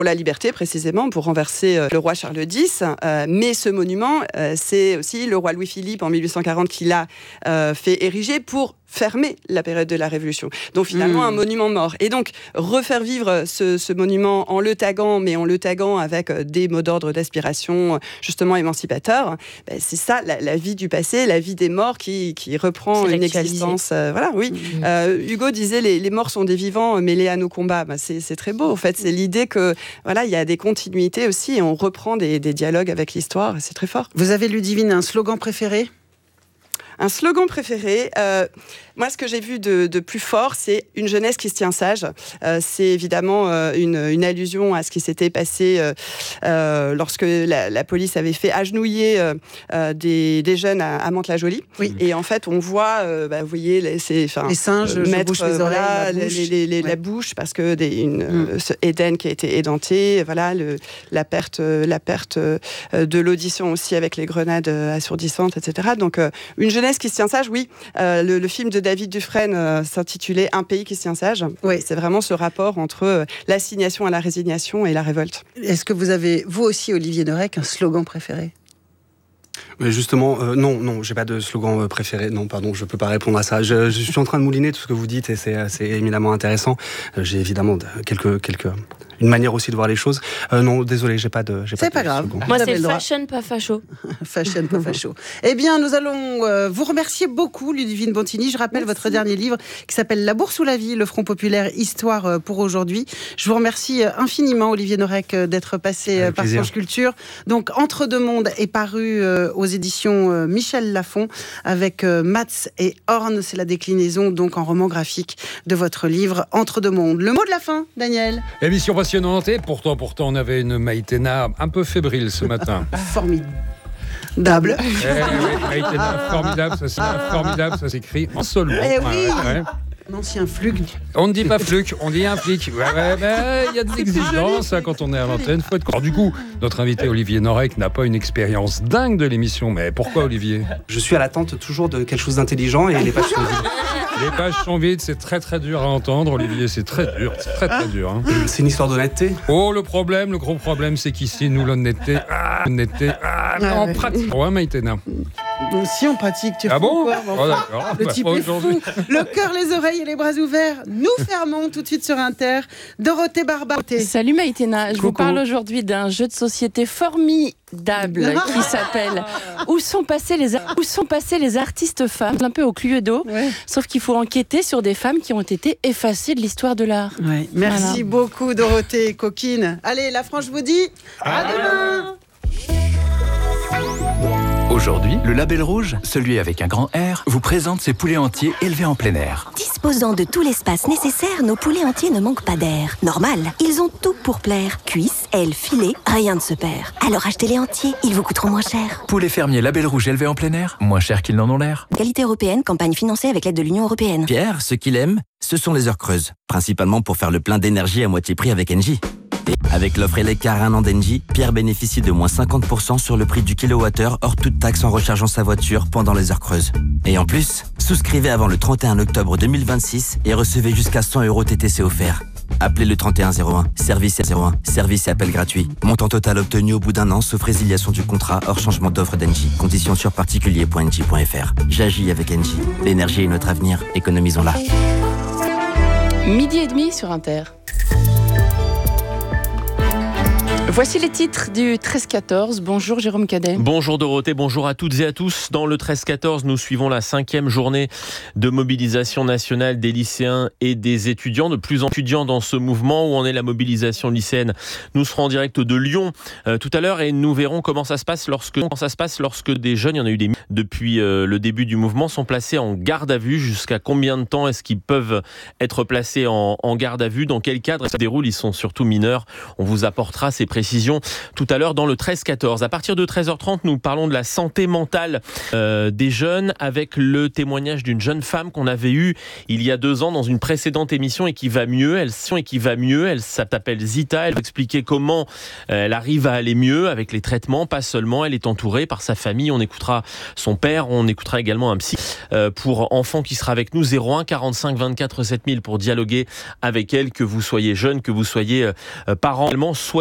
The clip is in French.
pour la liberté, précisément, pour renverser le roi Charles X. Mais ce monument, c'est aussi le roi Louis-Philippe, en 1840, qui l'a fait ériger pour fermer la période de la Révolution. Donc finalement, un monument mort. Et donc, refaire vivre ce monument en le taguant, mais en le taguant avec des mots d'ordre d'aspiration, justement émancipateurs, c'est ça, la vie du passé, la vie des morts qui reprend une existence. Voilà, oui. Hugo disait, les morts sont des vivants mêlés à nos combats. C'est très beau, en fait. C'est l'idée que, voilà, il y a des continuités aussi, et on reprend des dialogues avec l'histoire. C'est très fort. Vous avez, Ludivine, un slogan préféré ? Un slogan préféré, moi ce que j'ai vu de plus fort, c'est une jeunesse qui se tient sage. C'est évidemment une allusion à ce qui s'était passé lorsque la police avait fait agenouiller des jeunes à Mantes-la-Jolie. Oui. Et en fait, on voit, vous voyez, les singes bouchent les oreilles, la bouche, parce que Éden qui a été édenté, voilà, la perte de l'audition aussi avec les grenades assourdissantes, etc. Donc une jeunesse qui se tient sage, oui. Le film de David Dufresne s'intitulait Un pays qui se tient sage. Oui. C'est vraiment ce rapport entre l'assignation à la résignation et la révolte. Est-ce que vous avez, vous aussi, Olivier Norek, un slogan préféré ? Mais justement, non, j'ai pas de slogan préféré. Non, pardon, je peux pas répondre à ça. Je suis en train de mouliner tout ce que vous dites et c'est éminemment intéressant. J'ai évidemment une manière aussi de voir les choses. Non, désolé, j'ai pas de. C'est pas grave. Moi, c'est fashion, pas facho. Fashion, pas facho. Eh bien, nous allons vous remercier beaucoup, Ludivine Bontigny. Je rappelle votre dernier livre qui s'appelle La Bourse ou la vie, le Front populaire, histoire pour aujourd'hui. Je vous remercie infiniment, Olivier Norek, d'être passé par France Culture. Donc, Entre deux mondes est paru aux éditions Michel Lafon avec Mats et Horn. C'est la déclinaison, donc, en roman graphique de votre livre Entre deux mondes. Le mot de la fin, Daniel. Émission passionnante et pourtant, on avait une Maïtena un peu fébrile ce matin. Formidable. Formidable, ça s'écrit en solo. Un ancien fluc. On ne dit pas fluc, on dit un flic. Il y a des exigences quand on est à l'antenne. Alors du coup, notre invité Olivier Norek n'a pas une expérience dingue de l'émission. Mais pourquoi, Olivier ? Je suis à l'attente toujours de quelque chose d'intelligent et les pages sont vides. Les pages sont vides, c'est très très dur à entendre, Olivier, c'est très très dur. Hein. C'est une histoire d'honnêteté. Oh, le gros problème, c'est qu'ici, nous, l'honnêteté, on pratique. Ouais, Maïtena. Si on pratique, tu fais bon quoi, oh, d'accord. Le type est fou. Le cœur, les oreilles et les bras ouverts. Nous fermons tout de suite sur Inter. Dorothée Barba. Salut Maïtena, je vous parle aujourd'hui d'un jeu de société formidable qui s'appelle Où sont passés les artistes femmes, un peu au Cluedo, sauf qu'il faut enquêter sur des femmes qui ont été effacées de l'histoire de l'art. Ouais. Merci beaucoup Dorothée, coquine. Allez, la France vous dit à demain. Aujourd'hui, le Label Rouge, celui avec un grand R, vous présente ses poulets entiers élevés en plein air. Disposant de tout l'espace nécessaire, nos poulets entiers ne manquent pas d'air. Normal, ils ont tout pour plaire. Cuisses, ailes, filets, rien ne se perd. Alors achetez-les entiers, ils vous coûteront moins cher. Poulets fermiers Label Rouge élevés en plein air, moins cher qu'ils n'en ont l'air. Qualité européenne, campagne financée avec l'aide de l'Union européenne. Pierre, ce qu'il aime, ce sont les heures creuses. Principalement pour faire le plein d'énergie à moitié prix avec Engie. Avec l'offre Elecar 1 an d'Engie, Pierre bénéficie de moins 50% sur le prix du kilowattheure hors toute taxe en rechargeant sa voiture pendant les heures creuses. Et en plus, souscrivez avant le 31 octobre 2026 et recevez jusqu'à 100 € TTC offerts. Appelez le 3101, service et appel gratuit. Montant total obtenu au bout d'un an sauf résiliation du contrat hors changement d'offre d'Engie. Conditions sur particulier.engie.fr. J'agis avec Engie. L'énergie est notre avenir, économisons-la. 12h30 sur Inter. Voici les titres du 13-14. Bonjour Jérôme Cadet. Bonjour Dorothée, bonjour à toutes et à tous. Dans le 13-14, nous suivons la 5e journée de mobilisation nationale des lycéens et des étudiants. De plus en plus étudiants dans ce mouvement. Où en est la mobilisation lycéenne ? Nous serons en direct de Lyon tout à l'heure et nous verrons comment ça se passe lorsque des jeunes, il y en a eu des depuis le début du mouvement, sont placés en garde à vue. Jusqu'à combien de temps est-ce qu'ils peuvent être placés en garde à vue ? Dans quel cadre ça se déroule ? Ils sont surtout mineurs. On vous apportera ces précisions précisions tout à l'heure dans le 13-14. À partir de 13h30, nous parlons de la santé mentale des jeunes avec le témoignage d'une jeune femme qu'on avait eue il y a 2 ans dans une précédente émission et qui va mieux. Elle s'appelle Zita. Elle va expliquer comment elle arrive à aller mieux avec les traitements, pas seulement. Elle est entourée par sa famille. On écoutera son père, on écoutera également un psy pour enfants qui sera avec nous. 01 45 24 7000 pour dialoguer avec elle, que vous soyez jeune, que vous soyez parent.